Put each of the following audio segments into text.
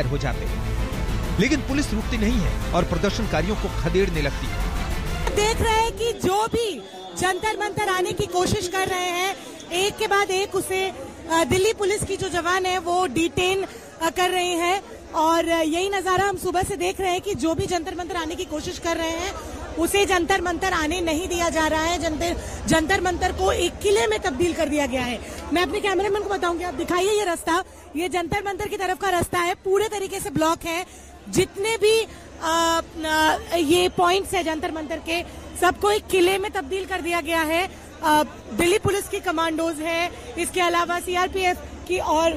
Fire हो जाते हैं, लेकिन पुलिस रुकती नहीं है और प्रदर्शनकारियों को खदेड़ने लगती है। देख रहे हैं कि जो भी जंतर मंतर आने की कोशिश कर रहे हैं, एक के बाद एक उसे दिल्ली पुलिस की जो जवान है वो डिटेन कर रहे हैं। और यही नजारा हम सुबह से देख रहे हैं कि जो भी जंतर मंतर आने की कोशिश कर रहे हैं उसे जंतर मंतर आने नहीं दिया जा रहा है। जंतर मंतर को एक किले में तब्दील कर दिया गया है। मैं अपने कैमरामैन को बताऊंगी, आप दिखाइए ये रास्ता, ये जंतर मंतर की तरफ का रास्ता है, पूरे तरीके से ब्लॉक है। जितने भी ये पॉइंट्स है जंतर मंतर के, सबको एक किले में तब्दील कर दिया गया है। दिल्ली पुलिस की कमांडोज है, इसके अलावा सीआरपीएफ की और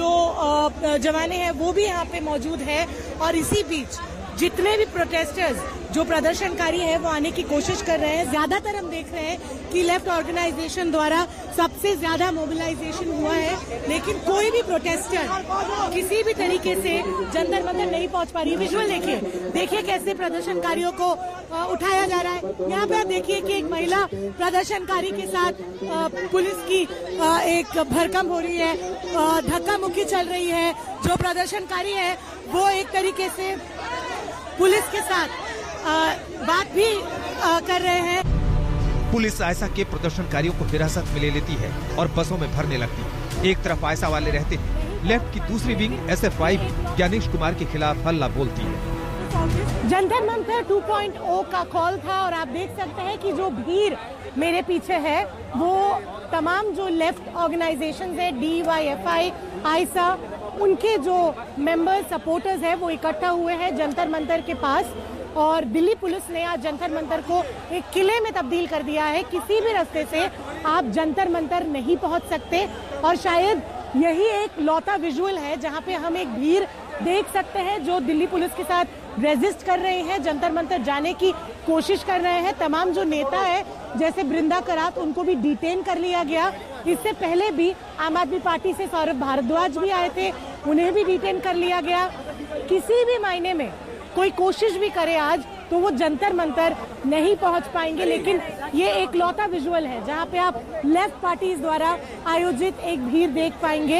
जो जवाने हैं वो भी यहाँ पे मौजूद है। और इसी बीच जितने भी प्रोटेस्टर्स, जो प्रदर्शनकारी हैं, वो आने की कोशिश कर रहे हैं। ज्यादातर हम देख रहे हैं कि लेफ्ट ऑर्गेनाइजेशन द्वारा सबसे ज्यादा मोबिलाइजेशन हुआ है, लेकिन कोई भी प्रोटेस्टर किसी भी तरीके से जंतर मंतर नहीं पहुंच पा रही है। विजुअल देखिए कैसे प्रदर्शनकारियों को उठाया जा रहा है। यहाँ पे आप देखिए कि एक महिला प्रदर्शनकारी के साथ पुलिस की एक भड़कम हो रही है, धक्का मुक्की चल रही है। जो प्रदर्शनकारी है वो एक तरीके से पुलिस के साथ बात भी कर रहे हैं। पुलिस आयसा के प्रदर्शनकारियों को हिरासत में ले लेती है और बसों में भरने लगती है। एक तरफ आयसा वाले रहते हैं, लेफ्ट की दूसरी विंग एसएफआई ज्ञानेश कुमार के खिलाफ हल्ला बोलती है। जंतर मंतर 2.0 का कॉल था और आप देख सकते हैं कि जो भीड़ मेरे पीछे है वो तमाम जो लेफ्ट ऑर्गेनाइजेशंस है, डीवाईएफआई, आयसा, उनके जो मेंबर सपोर्टर्स हैं वो इकट्ठा हुए हैं जंतर मंतर के पास। और दिल्ली पुलिस ने आज जंतर मंतर को एक किले में तब्दील कर दिया है। किसी भी रास्ते से आप जंतर मंतर नहीं पहुंच सकते। और शायद यही एक लौता विजुअल है जहां पे हम एक भीड़ देख सकते हैं जो दिल्ली पुलिस के साथ रेजिस्ट कर रहे हैं, जंतर मंतर जाने की कोशिश कर रहे हैं। तमाम जो नेता है जैसे बृंदा करात, उनको भी डिटेन कर लिया गया। इससे पहले भी आम आदमी पार्टी से सौरभ भारद्वाज भी आए थे, उन्हें भी डिटेन कर लिया गया। किसी भी मायने में कोई कोशिश भी करे आज तो वो जंतर मंतर नहीं पहुंच पाएंगे। लेकिन ये एक लौता विजुअल है जहां पे आप लेफ्ट पार्टीज द्वारा आयोजित एक भीड़ देख पाएंगे।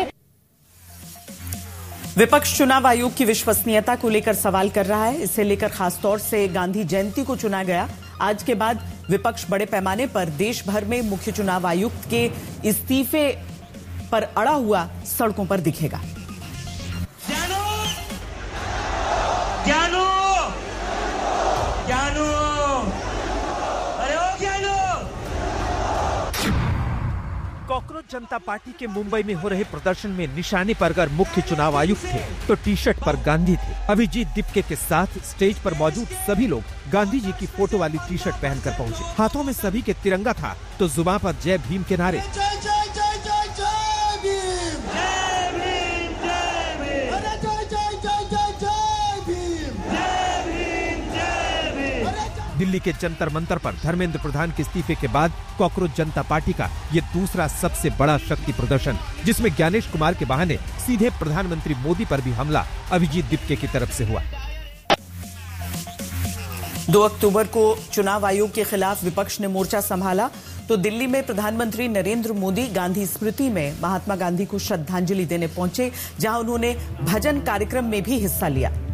विपक्ष चुनाव आयोग की विश्वसनीयता को लेकर सवाल कर रहा है। इसे लेकर खासतौर से गांधी जयंती को चुना गया। आज के बाद विपक्ष बड़े पैमाने पर देश भर में मुख्य चुनाव आयुक्त के इस्तीफे पर अड़ा हुआ सड़कों पर दिखेगा। कांग्रेस जनता पार्टी के मुंबई में हो रहे प्रदर्शन में निशाने पर अगर मुख्य चुनाव आयुक्त थे तो टी शर्ट पर गांधी थे। अभिजीत दीपके के साथ स्टेज पर मौजूद सभी लोग गांधी जी की फोटो वाली टी शर्ट पहनकर पहुंचे। हाथों में सभी के तिरंगा था तो जुबान पर जय भीम के नारे। दिल्ली के जंतर मंतर पर धर्मेंद्र प्रधान के इस्तीफे के बाद कांग्रेस जनता पार्टी का ये दूसरा सबसे बड़ा शक्ति प्रदर्शन, जिसमें ज्ञानेश कुमार के बहाने सीधे प्रधानमंत्री मोदी पर भी हमला अभिजीत दीपके की तरफ से हुआ। 2 अक्टूबर को चुनाव आयोग के खिलाफ विपक्ष ने मोर्चा संभाला तो दिल्ली में प्रधानमंत्री नरेंद्र मोदी गांधी स्मृति में महात्मा गांधी को श्रद्धांजलि देने पहुंचे, जहां उन्होंने भजन कार्यक्रम में भी हिस्सा लिया।